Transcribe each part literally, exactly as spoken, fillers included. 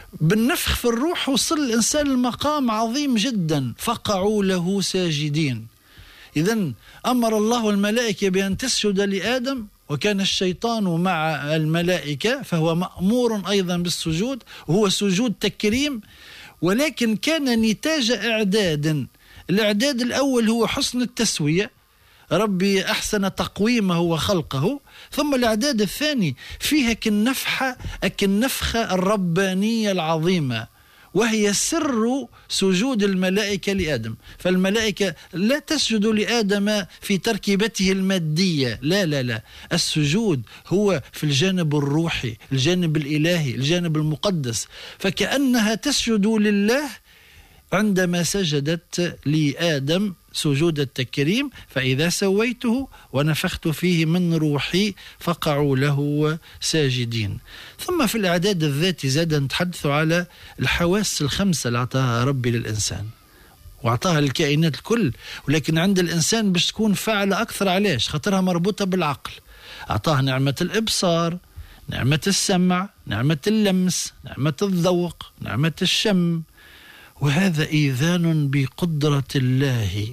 بالنفخ في الروح وصل الإنسان المقام عظيم جدا، فقعوا له ساجدين. إذن أمر الله الملائكة بأن تسجد لآدم، وكان الشيطان مع الملائكة فهو مأمور أيضا بالسجود، وهو سجود تكريم، ولكن كان نتاج إعداد. الإعداد الأول هو حسن التسوية، ربي أحسن تقويمه وخلقه، ثم الإعداد الثاني فيها كالنفحة كالنفخة الربانية العظيمة، وهي سر سجود الملائكة لآدم. فالملائكة لا تسجد لآدم في تركيبته المادية، لا لا لا، السجود هو في الجانب الروحي، الجانب الإلهي، الجانب المقدس، فكأنها تسجد لله عندما سجدت لآدم سجود التكريم. فإذا سويته ونفخت فيه من روحي فقعوا له ساجدين. ثم في الإعداد الذاتي زاد نتحدث على الحواس الخمسة اللي أعطاها ربي للإنسان، وأعطاها للكائنات الكل، ولكن عند الإنسان باش تكون فاعلة أكثر. علاش؟ خاطرها مربوطة بالعقل. أعطاه نعمة الإبصار، نعمة السمع، نعمة اللمس، نعمة الذوق، نعمة الشم، وهذا إيذان بقدرة الله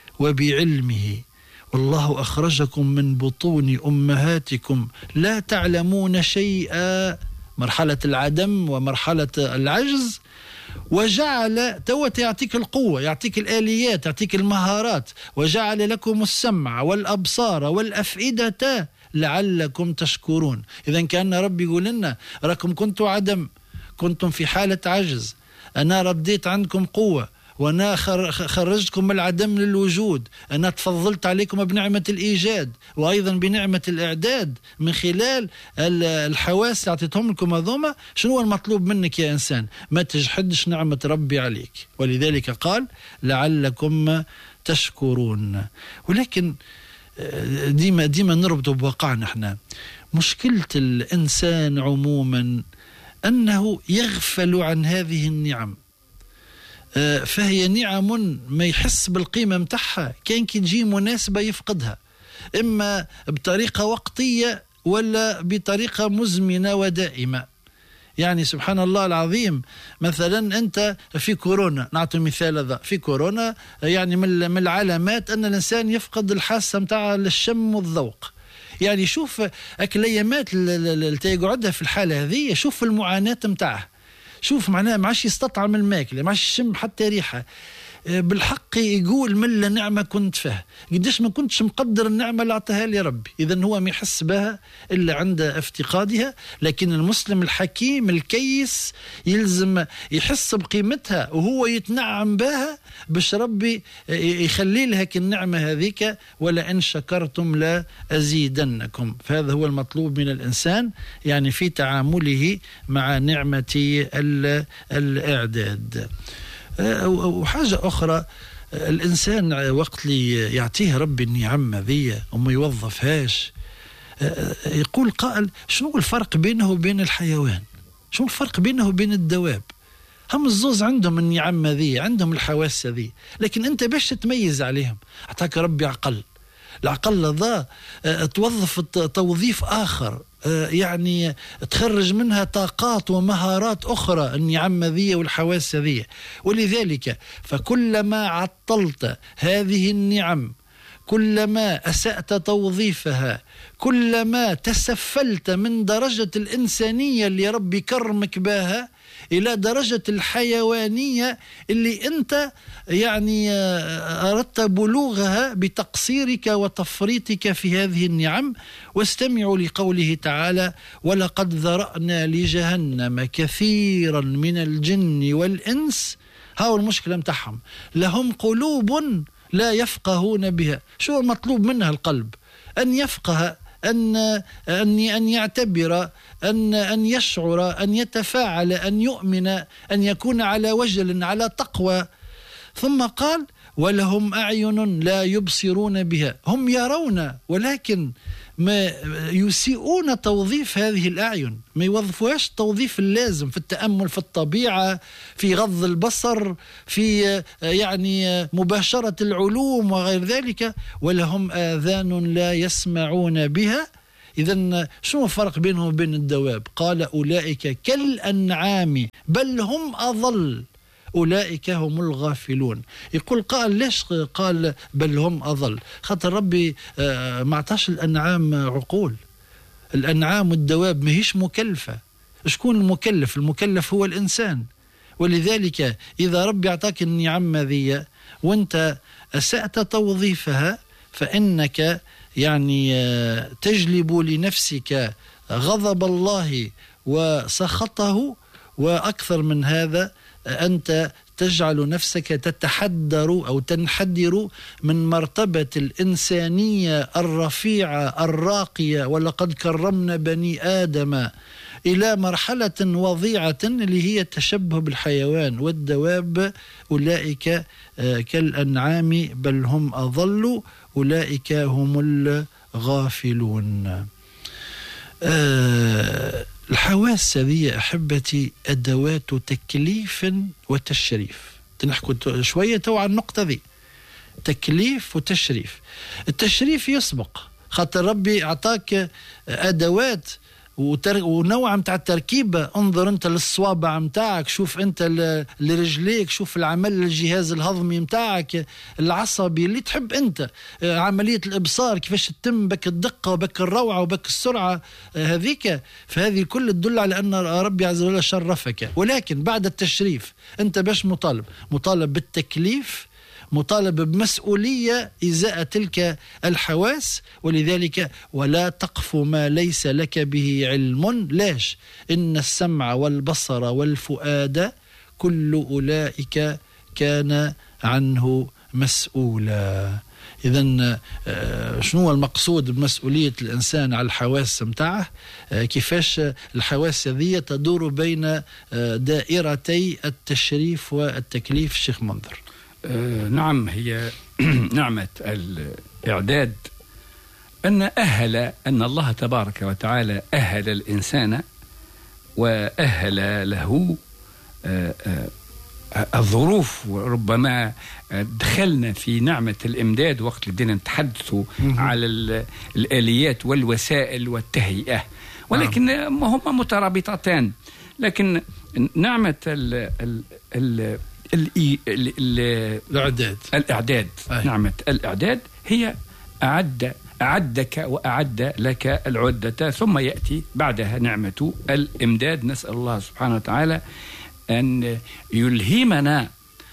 وبعلمه. والله أخرجكم من بطون أمهاتكم لا تعلمون شيئا، مرحلة العدم ومرحلة العجز، وجعل توت يعطيك القوة، يعطيك الآليات، يعطيك المهارات، وجعل لكم السمع والأبصار والأفئدة لعلكم تشكرون. إذا كان ربي يقول لنا راكم كنتوا عدم، كنتم في حالة عجز، أنا رديت عندكم قوة، وأنا خرجتكم من العدم للوجود، أنا تفضلت عليكم بنعمة الإيجاد وأيضا بنعمة الإعداد من خلال الحواس اللي أعطيتهم لكم هذوما. شنو المطلوب منك يا إنسان؟ ما تجحدش نعمة ربي عليك، ولذلك قال لعلكم تشكرون. ولكن ديما ديما نربطه بواقعنا احنا. مشكلة الإنسان عموما أنه يغفل عن هذه النعم، فهي نعم ما يحس بالقيمة متاعها، كان كي تجي مناسبة يفقدها، إما بطريقة وقتية ولا بطريقة مزمنة ودائمة. يعني سبحان الله العظيم، مثلا أنت في كورونا، نعطي مثال هذا، في كورونا يعني من العلامات أن الإنسان يفقد الحاسة متاع الشم والذوق. يعني شوف أكليامات اللي يقعدها في الحالة هذه، شوف المعاناة متاعه، شوف معناها ما عادش يستطعم الماكلة، ما عادش يشم حتى ريحة. بالحق يقول من نعمة كنت فيها، قديش ما كنتش مقدر النعمة اللي أعطاها لي ربي. إذن هو ما يحس بها إلا عند افتقادها. لكن المسلم الحكيم الكيس يلزم يحس بقيمتها وهو يتنعم بها، باش ربي يخلي لها النعمة هذيك، ولئن شكرتم لا أزيدنكم. فهذا هو المطلوب من الإنسان يعني في تعامله مع نعمة الإعداد. وحاجة أخرى، الإنسان وقت اللي يعطيه ربي النعمة ذي وما يوظفهاش، يقول قائل شنو الفرق بينه وبين الحيوان؟ شنو الفرق بينه وبين الدواب؟ هم الزوز عندهم النعمة ذي، عندهم الحواس ذي، لكن أنت باش تتميز عليهم أعطاك ربي عقل. العقل ذا توظف توظيف آخر، يعني تخرج منها طاقات ومهارات أخرى، النعم ذي والحواس ذي. ولذلك فكلما عطلت هذه النعم، كلما أسأت توظيفها، كلما تسفلت من درجة الإنسانية اللي ربي كرمك بها إلى درجة الحيوانية اللي أنت يعني أردت بلوغها بتقصيرك وتفريطك في هذه النعم. واستمعوا لقوله تعالى: ولقد ذرأنا لجهنم كثيرا من الجن والإنس. هاو المشكلة متاعهم، لهم قلوب لا يفقهون بها. شو المطلوب منها القلب؟ أن يفقه، أن أن أن يعتبر، أن أن يشعر، أن يتفاعل، أن يؤمن، أن يكون على وجل، على تقوى. ثم قال: ولهم أعين لا يبصرون بها. هم يرون ولكن ما يسيئون توظيف هذه الأعين، ما يوظفوهاش التوظيف اللازم في التأمل في الطبيعة، في غض البصر، في يعني مباشرة العلوم وغير ذلك. ولهم آذان لا يسمعون بها. إذن شنو الفرق بينهم وبين الدواب؟ قال أولئك كالأنعام بل هم أضل أولئك هم الغافلون. يقول قال ليش قال بل هم أضل؟ خاطر ربي ما عطاش الأنعام عقول. الأنعام والدواب ماهيش مكلفة. شكون المكلف؟ المكلف هو الإنسان. ولذلك إذا ربي أعطاك النعم ذي وانت أسأت توظيفها فإنك يعني تجلب لنفسك غضب الله وسخطه، وأكثر من هذا أنت تجعل نفسك تتحدر أو تنحدر من مرتبة الإنسانية الرفيعة الراقية، ولقد كرمنا بني آدم، إلى مرحلة وضيعة اللي هي التشبه بالحيوان والدواب. أولئك كالأنعام بل هم أضل أولئك هم الغافلون. أه الحواس هذه أحبتي أدوات تكليف وتشريف. تنحكوا شوية تو على النقطة ذي، تكليف وتشريف. التشريف يسبق، خاطر ربي أعطاك أدوات ونوع متاع التركيبة. انظر انت للصوابع متاعك، شوف انت لرجليك، شوف العمل الجهاز الهضمي متاعك العصبي اللي تحب انت، عملية الابصار كيفاش تتم بك الدقة وبك الروعة وبك السرعة هذيك. فهذه كل تدل على ان ربي عز وجل شرفك. ولكن بعد التشريف انت باش مطالب مطالب بالتكليف، مطالب بمسؤولية إزاء تلك الحواس. ولذلك ولا تقف ما ليس لك به علم. لاش؟ إن السمع والبصر والفؤاد كل أولئك كان عنه مسؤولا. إذن شنو المقصود بمسؤولية الإنسان على الحواس متاعه؟ كيفاش الحواس هذه تدور بين دائرتي التشريف والتكليف؟ الشيخ منذر. آه نعم، هي نعمة الإعداد أن أهل أن الله تبارك وتعالى أهل الإنسان وأهل له آه آه الظروف. وربما دخلنا في نعمة الإمداد وقت اللي بدنا نتحدث على الآليات والوسائل والتهيئة، ولكن هم مترابطتان. لكن نعمة ال ال ال الإعداد الإعداد نعمة الإعداد هي أعد أعدك وأعد لك العدة، ثم يأتي بعدها نعمة الإمداد. نسأل الله سبحانه وتعالى أن يلهمنا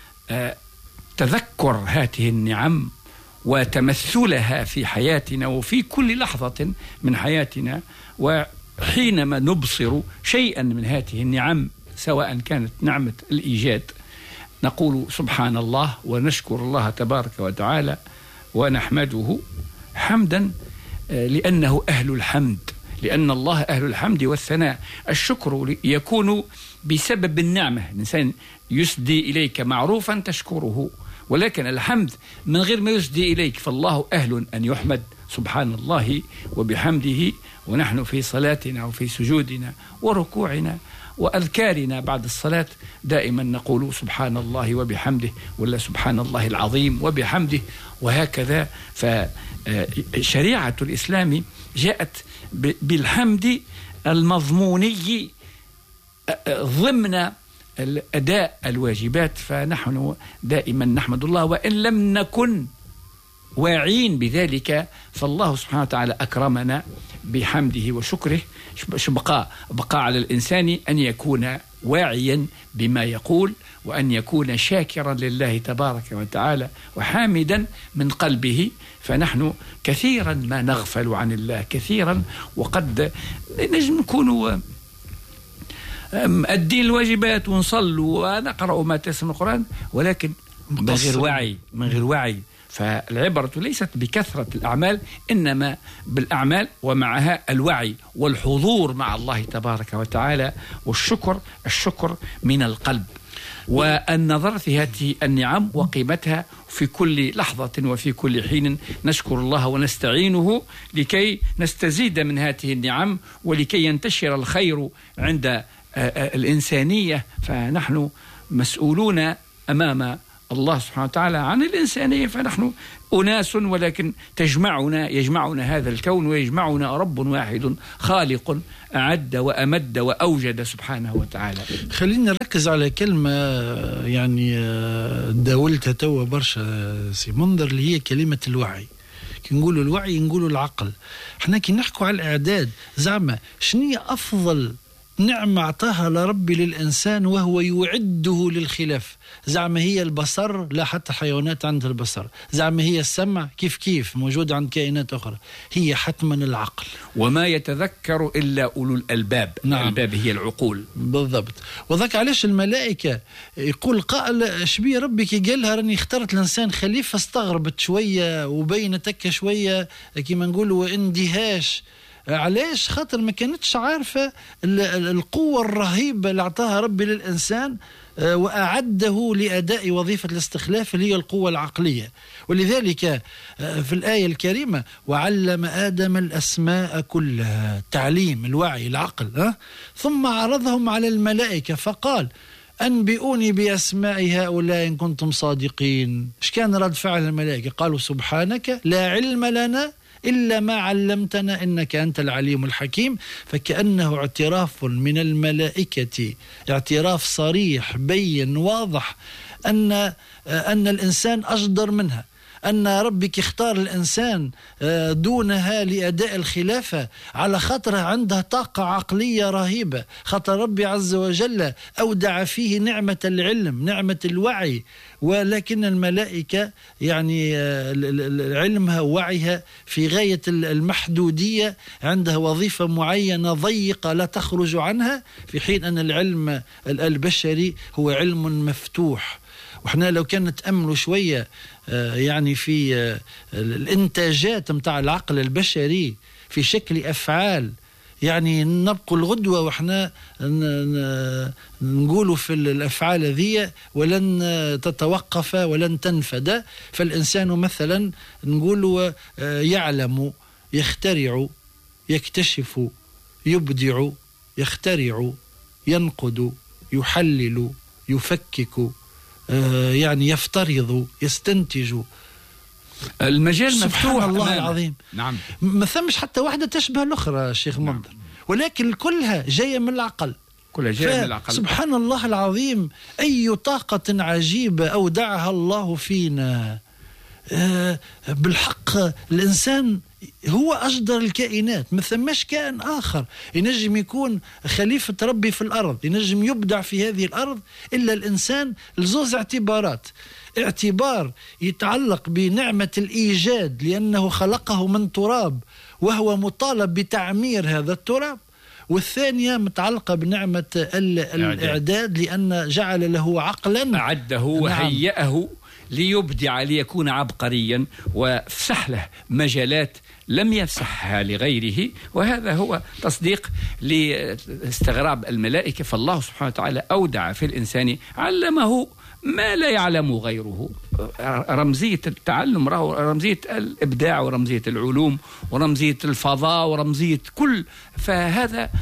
تذكر هذه النعم وتمثلها في حياتنا وفي كل لحظة من حياتنا. وحينما نبصر شيئا من هذه النعم سواء كانت نعمة الإيجاد نقول سبحان الله ونشكر الله تبارك وتعالى ونحمده حمدا لأنه أهل الحمد، لأن الله أهل الحمد والثناء. الشكر يكون بسبب النعمة، الإنسان يسدي إليك معروفا تشكره، ولكن الحمد من غير ما يسدي إليك فالله أهل أن يحمد سبحان الله وبحمده. ونحن في صلاتنا وفي سجودنا وركوعنا وأذكارنا بعد الصلاة دائما نقول سبحان الله وبحمده، ولا سبحان الله العظيم وبحمده، وهكذا. فشريعة الإسلام جاءت بالحمد المضموني ضمن الأداء الواجبات. فنحن دائما نحمد الله، وإن لم نكن واعين بذلك فالله سبحانه وتعالى أكرمنا بحمده وشكره. بقى, بقى على الإنسان أن يكون واعيا بما يقول، وأن يكون شاكرا لله تبارك وتعالى وحامدا من قلبه. فنحن كثيرا ما نغفل عن الله كثيرا، وقد نجم نكون مؤدين الواجبات ونصلوا ونقرأ ما تيسر من القرآن، ولكن من غير وعي من غير وعي. فالعبرة ليست بكثرة الأعمال إنما بالأعمال ومعها الوعي والحضور مع الله تبارك وتعالى، والشكر الشكر من القلب، والنظر في هذه النعم وقيمتها في كل لحظة وفي كل حين. نشكر الله ونستعينه لكي نستزيد من هذه النعم ولكي ينتشر الخير عند الإنسانية. فنحن مسؤولون أمام الله سبحانه وتعالى عن الإنسانية. فنحن أناس ولكن تجمعنا يجمعنا هذا الكون، ويجمعنا رب واحد خالق أعد وأمد وأوجد سبحانه وتعالى. خلينا نركز على كلمة يعني داولتها توا برشا سي منذر، اللي هي كلمة الوعي. كي نقولوا الوعي نقولوا العقل. احنا كي نحكوا على الإعداد زعما شنية أفضل نعمة أعطاها لربي للإنسان وهو يعده للخلاف؟ زعما هي البصر؟ لا، حتى حيوانات عندها البصر. زعما هي السمع؟ كيف كيف موجود عند كائنات أخرى. هي حتما العقل. وما يتذكر إلا أولو الألباب. نعم. الألباب هي العقول بالضبط. وذاك علاش الملائكة يقول قائل شبيه ربي كي قالها راني اخترت الإنسان خليفة، استغربت شوية وبينت هكا شوية كيما نقولوا اندهاش. علاش؟ خاطر ما كانتش عارفة القوة الرهيبة اللي أعطاها ربي للإنسان وأعده لأداء وظيفة الاستخلاف اللي هي القوة العقلية. ولذلك في الآية الكريمة وعلم آدم الأسماء كلها، تعليم الوعي العقل. ها؟ ثم عرضهم على الملائكة فقال أنبئوني بأسماء هؤلاء إن كنتم صادقين. إيش كان رد فعل الملائكة؟ قالوا سبحانك لا علم لنا إلا ما علمتنا إنك أنت العليم الحكيم. فكأنه اعتراف من الملائكة، اعتراف صريح بين واضح أن أن الإنسان أجدر منها، أن ربك اختار الإنسان دونها لأداء الخلافة على خاطرها عندها طاقة عقلية رهيبة، خاطر ربي عز وجل أودع فيه نعمة العلم، نعمة الوعي. ولكن الملائكة يعني علمها ووعيها في غاية المحدودية، عندها وظيفة معينة ضيقة لا تخرج عنها، في حين أن العلم البشري هو علم مفتوح. وإحنا لو كان نتأملوا شوية يعني في الإنتاجات متاع العقل البشري في شكل أفعال، يعني نبقوا الغدوة وإحنا نقولوا في الأفعال ذي ولن تتوقف ولن تنفد. فالإنسان مثلا نقولوا يعلم، يخترع، يكتشف، يبدع، يخترع، ينقد، يحلل، يفكك، يعني يفترض، يستنتج. المجال مفتوح. الله أمام. العظيم. نعم. ما ثمش حتى واحدة تشبه الأخرى شيخ نعم. منذر، ولكن كلها جاية من العقل. كلها جاية من العقل. سبحان الله العظيم، أي طاقة عجيبة أودعها الله فينا. آه بالحق الإنسان هو أجدر الكائنات، ما ثماش كائن آخر ينجم يكون خليفة ربي في الأرض، ينجم يبدع في هذه الأرض إلا الإنسان. لزوز اعتبارات، اعتبار يتعلق بنعمة الإيجاد لأنه خلقه من تراب وهو مطالب بتعمير هذا التراب، والثانية متعلقة بنعمة الإعداد لأن جعل له عقلا أعده وهيئه ليبدع ليكون عبقريا، وفسح له مجالات لم يفسحها لغيره. وهذا هو تصديق لاستغراب الملائكة. فالله سبحانه وتعالى أودع في الإنسان، علمه ما لا يعلم غيره. رمزية التعلم رمزية الإبداع ورمزية العلوم ورمزية الفضاء ورمزية كل. فهذا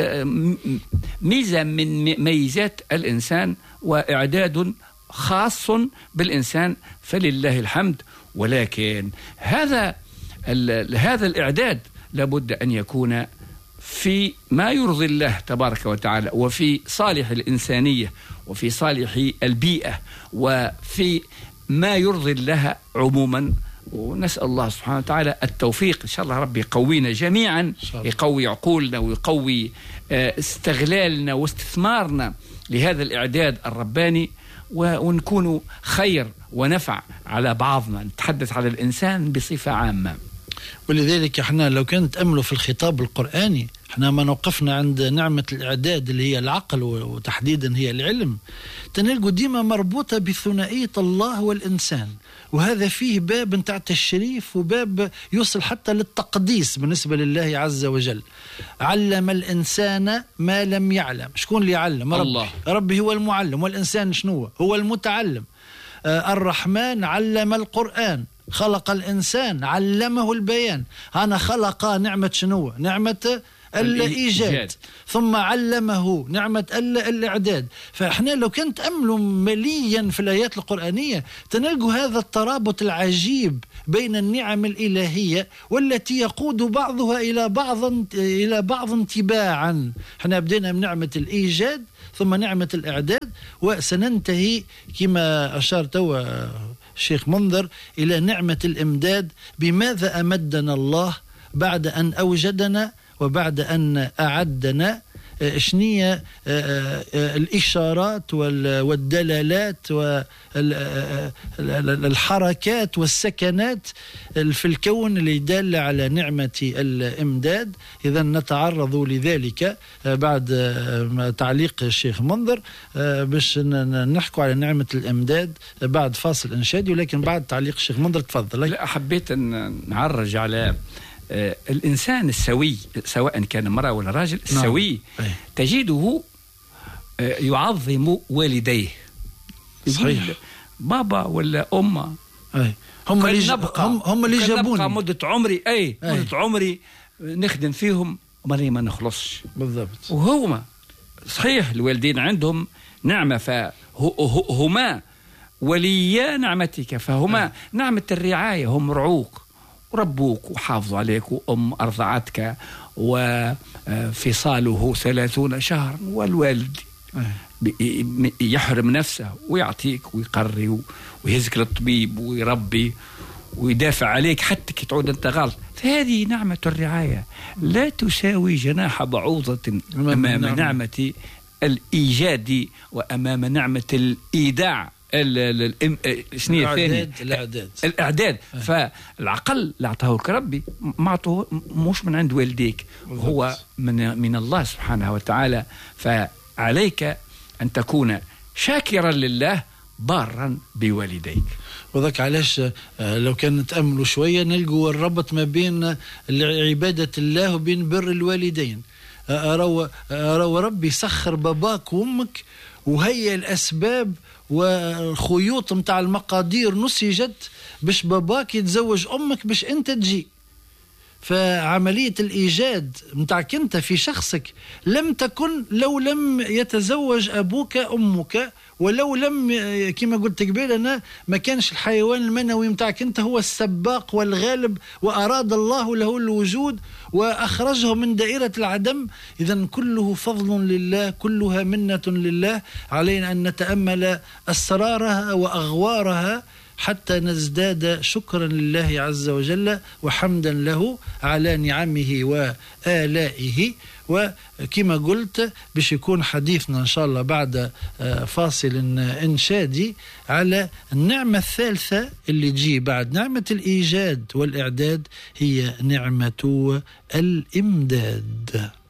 ميزة من ميزات الإنسان وإعداد خاص بالإنسان، فلله الحمد. ولكن هذا هذا الإعداد لابد أن يكون في ما يرضي الله تبارك وتعالى، وفي صالح الإنسانية، وفي صالح البيئة، وفي ما يرضي الله عموما. ونسأل الله سبحانه وتعالى التوفيق. إن شاء الله ربي يقوينا جميعا، يقوي عقولنا ويقوي استغلالنا واستثمارنا لهذا الإعداد الرباني، ونكون خير ونفع على بعضنا، نتحدث على الإنسان بصفة عامة. ولذلك احنا لو كان نتأملوا في الخطاب القرآني، احنا ما نوقفنا عند نعمة الإعداد اللي هي العقل وتحديدا هي العلم، تنلقوا ديما مربوطة بثنائية الله والإنسان. وهذا فيه باب نتاع التشريف وباب يوصل حتى للتقديس بالنسبة لله عز وجل. علم الإنسان ما لم يعلم. شكون اللي يعلم؟ ربي. الله. ربي هو المعلم، والإنسان شنو هو المتعلم. آه الرحمن علم القرآن، خلق الإنسان علمه البيان. أنا خلق نعمة شنو؟ نعمة الإيجاد، ثم علمه نعمة الإعداد. فإحنا لو كنت أملوا مليا في الآيات القرآنية تنلقوا هذا الترابط العجيب بين النعم الإلهية والتي يقود بعضها إلى بعض إلى بعض تباعا. احنا بدينا من نعمة الإيجاد ثم نعمة الإعداد، وسننتهي كما أشار توا الشيخ منذر إلى نعمة الإمداد. بماذا أمدنا الله بعد أن أوجدنا وبعد أن أعدنا؟ شنية الإشارات والدلالات والحركات والسكنات في الكون اللي يدل على نعمة الإمداد. إذا نتعرض لذلك بعد تعليق الشيخ منذر باش نحكوا على نعمة الإمداد بعد فاصل إنشادي، ولكن بعد تعليق الشيخ منذر تفضل. لا، حبيت أن نعرج على آه الإنسان السوي، سواء كان مرأة ولا راجل، السوي نعم. تجده آه يعظم والديه. صحيح. بابا ولا أمه أي. هم اللي نبقى هم, هم اللي جابوني مدة عمري أي, أي. مدة عمري نخدم فيهم مري ما نخلصش بالضبط. وهما صحيح الوالدين عندهم نعمة، فهما وليا نعمتك، فهما أي. نعمة الرعاية، هم رعوك وربوك وحافظوا عليك، وأم أرضعتك وفصاله ثلاثون شهرا، والوالد يحرم نفسه ويعطيك ويقري ويهزك للطبيب ويربي ويدافع عليك حتى كي تعود أنت غلط. فهذه نعمة الرعاية لا تساوي جناح بعوضة أمام نعمة الإيجاد وأمام نعمة الإيداع الإعداد. الإعداد الإعداد فالعقل اللي أعطاه لك ربي ما أعطوه مش من عند والديك، هو من من الله سبحانه وتعالى. فعليك أن تكون شاكرا لله بارا بوالديك. وذاك علاش لو كان نتأملوا شوية نلقوا الربط ما بين عبادة الله وبين بر الوالدين. أروا أروا ربي سخر باباك وأمك وهي الأسباب والخيوط متاع المقادير نسجت باش باباك يتزوج أمك باش أنت تجي. فعملية الإيجاد متاعك أنت في شخصك لم تكن لو لم يتزوج أبوك أمك، ولو لم كما قلت قبل أنا ما كانش الحيوان المنوي متاعك أنت هو السباق والغالب وأراد الله له الوجود وأخرجه من دائرة العدم. إذن كله فضل لله، كلها منة لله. علينا أن نتأمل أسرارها وأغوارها حتى نزداد شكرا لله عز وجل وحمدا له على نعمه وآلائه. وكما قلت باش يكون حديثنا إن شاء الله بعد فاصل إنشادي على النعمة الثالثة اللي تجي بعد نعمة الإيجاد والإعداد، هي نعمة الإمداد.